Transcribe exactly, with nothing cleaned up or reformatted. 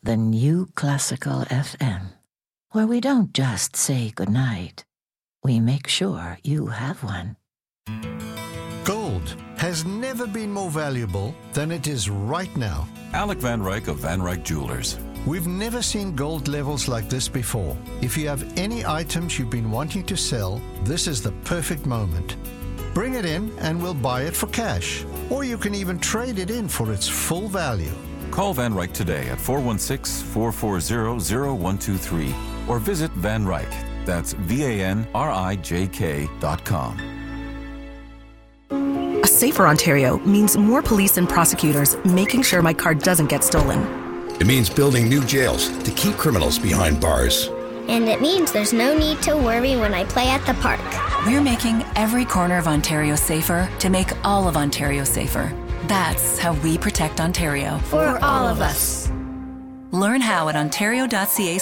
the new Classical F M, where we don't just say goodnight, we make sure you have one. Gold has never been more valuable than it is right now. Alec Van Ryk of Van Ryk Jewelers. We've never seen gold levels like this before. If you have any items you've been wanting to sell, this is the perfect moment. Bring it in and we'll buy it for cash. Or you can even trade it in for its full value. Call Van Ryk today at four one six, four four zero, zero one two three or visit Van Ryk. That's V A N R I J K dot com. A safer Ontario means more police and prosecutors making sure my car doesn't get stolen. It means building new jails to keep criminals behind bars. And it means there's no need to worry when I play at the park. We're making every corner of Ontario safer to make all of Ontario safer. That's how we protect Ontario. For all of us. Learn how at ontario dot c a